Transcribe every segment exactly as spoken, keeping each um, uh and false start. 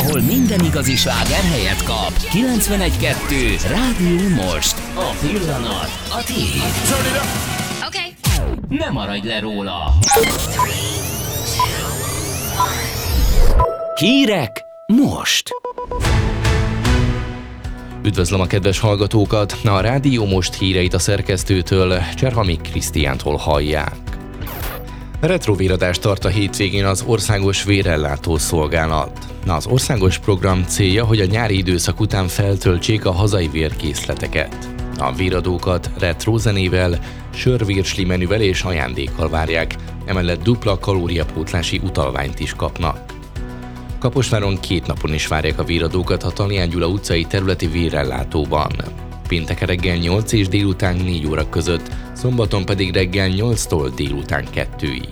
ahol minden igazi sláger helyet kap. kilencvenegy kettő Rádió Most. A pillanat a tiéd. Okay. Ne maradj le róla. Hírek most. Üdvözlöm a kedves hallgatókat! A Rádió Most híreit a szerkesztőtől, Cserhami Krisztiántól hallják. Retrovéradást tart a hétvégén az Országos Vérellátó Szolgálat. Az országos program célja, hogy a nyári időszak után feltöltsék a hazai vérkészleteket. A véradókat retrózenével, sörvirsli menüvel és ajándékkal várják, emellett dupla kalóriapótlási utalványt is kapnak. Kaposváron két napon is várják a véradókat a Talián Gyula utcai területi vérellátóban. Pénteken reggel nyolc és délután négy óra között, szombaton pedig reggel nyolctól délután kettőig.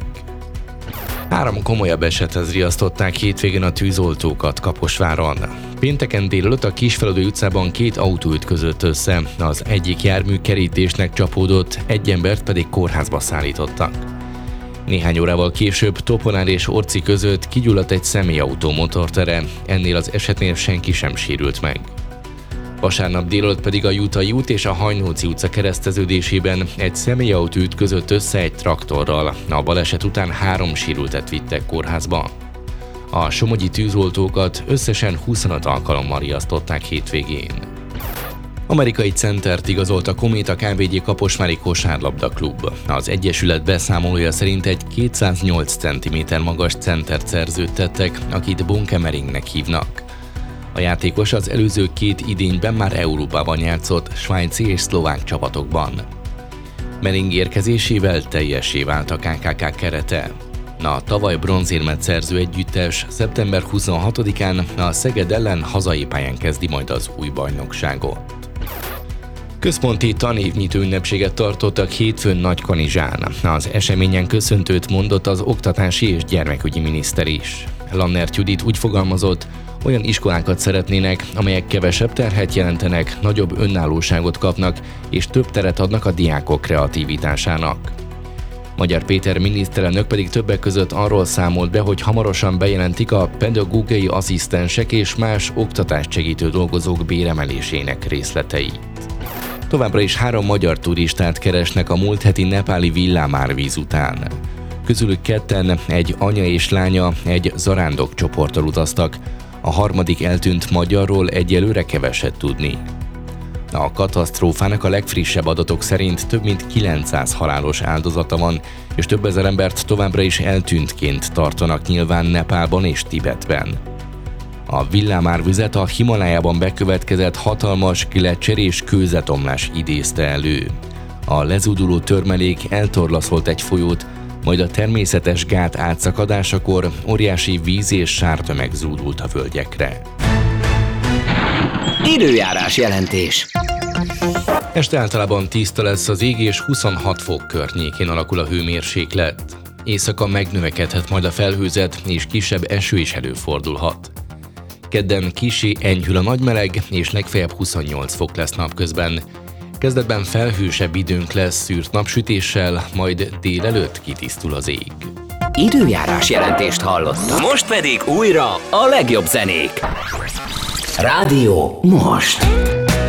Három komolyabb esethez riasztották hétvégén a tűzoltókat Kaposváron. Pénteken délelőtt a Kisfeledő utcában két autó ütközött össze, az egyik jármű kerítésnek csapódott, egy embert pedig kórházba szállítottak. Néhány órával később Toponár és Orci között kigyulladt egy személyautó motortere, ennél az esetnél senki sem sérült meg. Vasárnap délelőtt pedig a Jutai út és a Hajnóci utca kereszteződésében egy személyautó ütközött össze egy traktorral, a baleset után három sérültet vittek kórházba. A somogyi tűzoltókat összesen huszonöt alkalommal riasztották hétvégén. Amerikai centert igazolt a Kométa ká bé gé Kaposvári Kosárlabda Klub. Az egyesület beszámolója szerint egy kétszáznyolc centiméter magas centert szerződtettek, akit Bonkemeringnek hívnak. A játékos az előző két idényben már Európában játszott, svájci és szlovák csapatokban. Mering érkezésével teljessé vált a ká ká ká kerete. A tavaly bronzérmet szerző együttes szeptember huszonhatodikán a Szeged ellen hazai pályán kezdi majd az új bajnokságot. Központi tanévnyitó ünnepséget tartottak hétfőn Nagykanizsán. Az eseményen köszöntőt mondott az oktatási és gyermekügyi miniszter is. Lannert Judit úgy fogalmazott, olyan iskolákat szeretnének, amelyek kevesebb terhet jelentenek, nagyobb önállóságot kapnak és több teret adnak a diákok kreativitásának. Magyar Péter miniszterelnök pedig többek között arról számolt be, hogy hamarosan bejelentik a pedagógiai asszisztensek és más oktatást segítő dolgozók béremelésének részleteit. Továbbra is három magyar turistát keresnek a múlt heti nepáli villámárvíz után. Közülük ketten, egy anya és lánya, egy zarándok csoporttal utaztak, a harmadik eltűnt magyarról egyelőre keveset tudni. A katasztrófának a legfrissebb adatok szerint több mint kilencszáz halálos áldozata van, és több ezer embert továbbra is eltűntként tartanak nyilván Nepálban és Tibetben. A villámárvizet a Himalájában bekövetkezett hatalmas gleccser és kőzetomlás idézte elő. A lezúduló törmelék eltorlaszolt egy folyót, majd a természetes gát átszakadásakor óriási víz és sártömeg zúdult a völgyekre. Időjárás jelentés. Este általában tiszta lesz az ég, és huszonhat fok környékén alakul a hőmérséklet. Éjszaka megnövekedhet majd a felhőzet, és kisebb eső is előfordulhat. Kedden kissé enyhül a nagymeleg, és legfeljebb huszonnyolc fok lesz napközben. Kezdetben felhősebb időnk lesz szűrt napsütéssel, majd délelőtt kitisztul az ég. Időjárás jelentést hallottam. Most pedig újra a legjobb zenék. Rádió Most.